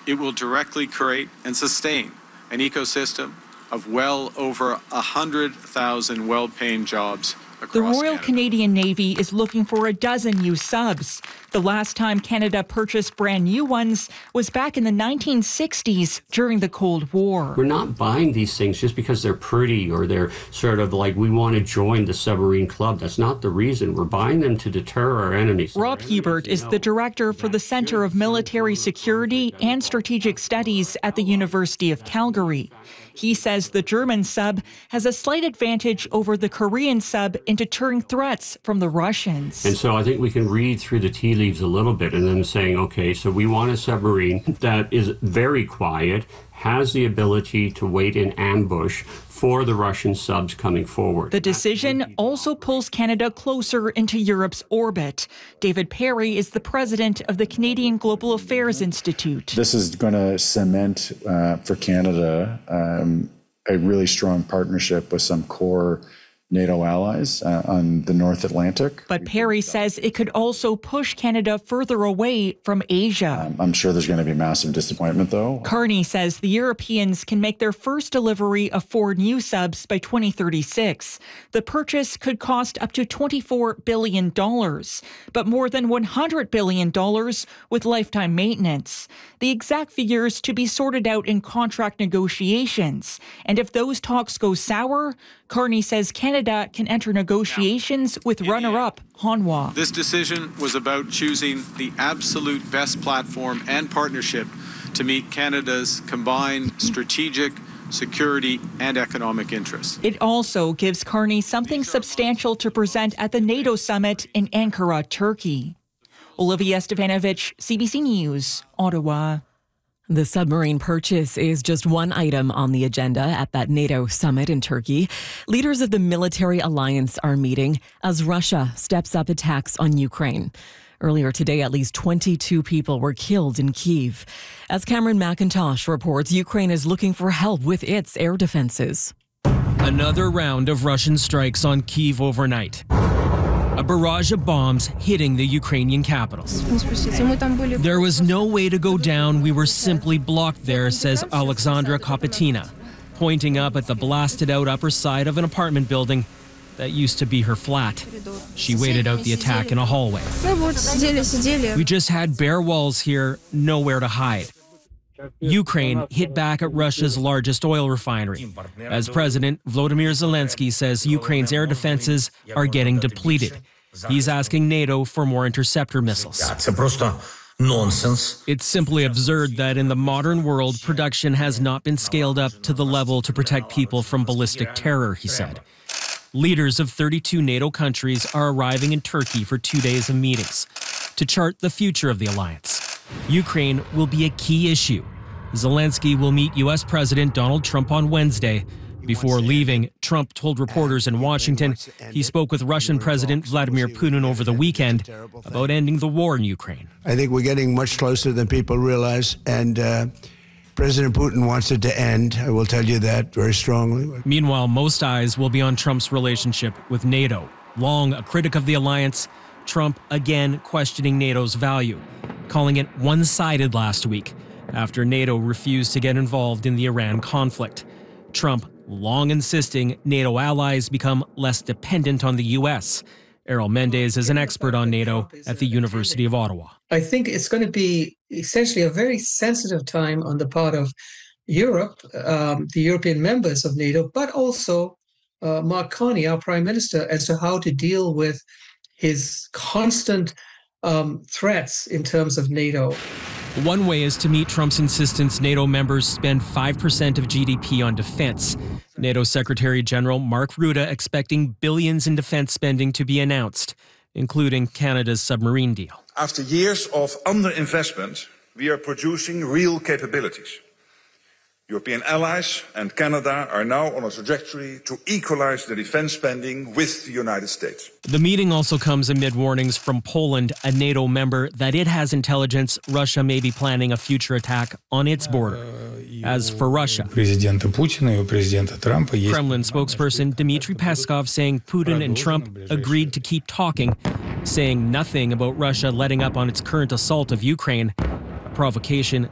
It will directly create and sustain an ecosystem of well over 100,000 well-paying jobs across The Royal Canada. Canadian Navy is looking for a dozen new subs. The last time Canada purchased brand new ones was back in the 1960s during the Cold War. We're not buying these things just because they're pretty or they're sort of like we want to join the submarine club. That's not the reason. We're buying them to deter our enemies. Rob Hubert is the director for the Centre of Military Security and Strategic Studies at the University of Calgary. He says the German sub has a slight advantage over the Korean sub in deterring threats from the Russians. And so I think we can read through the tea leaves a little bit and then saying, okay, so we want a submarine that is very quiet, has the ability to wait in ambush for the Russian subs coming forward. The decision also pulls Canada closer into Europe's orbit. David Perry is the president of the Canadian Global Affairs Institute. This is going to cement for Canada a really strong partnership with some core NATO allies on the North Atlantic. But Perry says it could also push Canada further away from Asia. I'm sure there's going to be massive disappointment, though. Carney says the Europeans can make their first delivery of 4 new subs by 2036. The purchase could cost up to $24 billion, but more than $100 billion with lifetime maintenance. The exact figures to be sorted out in contract negotiations. And if those talks go sour, Carney says Canada can enter negotiations with runner-up Hanwha. This decision was about choosing the absolute best platform and partnership to meet Canada's combined strategic, security, and economic interests. It also gives Carney something substantial to present at the NATO summit in Ankara, Turkey. Olivia Stefanovic, CBC News, Ottawa. The submarine purchase is just one item on the agenda at that NATO summit in Turkey. Leaders of the military alliance are meeting as Russia steps up attacks on Ukraine. Earlier today, at least 22 people were killed in Kyiv. As Cameron McIntosh reports, Ukraine is looking for help with its air defenses. Another round of Russian strikes on Kyiv overnight. A barrage of bombs hitting the Ukrainian capital. There was no way to go down. We were simply blocked there, says Alexandra Kopetina, pointing up at the blasted out upper side of an apartment building that used to be her flat. She waited out the attack in a hallway. We just had bare walls here, nowhere to hide. Ukraine hit back at Russia's largest oil refinery. As President Volodymyr Zelensky says Ukraine's air defenses are getting depleted. He's asking NATO for more interceptor missiles. It's simply absurd that in the modern world, production has not been scaled up to the level to protect people from ballistic terror, he said. Leaders of 32 NATO countries are arriving in Turkey for 2 days of meetings to chart the future of the alliance. Ukraine will be a key issue. Zelensky will meet U.S. President Donald Trump on Wednesday. Before leaving, Trump told reporters in Washington he spoke with Russian President Vladimir Putin over the weekend about ending the war in Ukraine. I think we're getting much closer than people realize, and President Putin wants it to end. I will tell you that very strongly. Meanwhile, most eyes will be on Trump's relationship with NATO. Long a critic of the alliance, Trump again questioning NATO's value, calling it one-sided last week after NATO refused to get involved in the Iran conflict. Trump long insisting NATO allies become less dependent on the U.S. Errol Mendez is an expert on NATO at the University of Ottawa. I think it's going to be essentially a very sensitive time on the part of Europe, the European members of NATO, but also Mark Carney, our Prime Minister, as to how to deal with his constant threats in terms of NATO. One way is to meet Trump's insistence NATO members spend 5% of GDP on defense. NATO Secretary General Mark Rutte expecting billions in defense spending to be announced, including Canada's submarine deal. After years of underinvestment, we are producing real capabilities. European allies and Canada are now on a trajectory to equalize the defense spending with the United States. The meeting also comes amid warnings from Poland, a NATO member, that it has intelligence Russia may be planning a future attack on its border. As for Russia, Kremlin spokesperson Dmitry Peskov saying Putin and Trump agreed to keep talking, saying nothing about Russia letting up on its current assault of Ukraine, a provocation